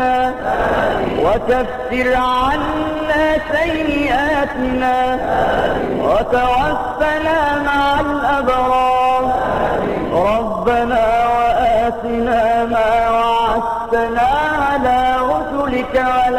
حسناتنا وكفر عنا سيئاتنا وتوفنا مع الأبرار. ربنا وآتنا ما وعدتنا على رسلك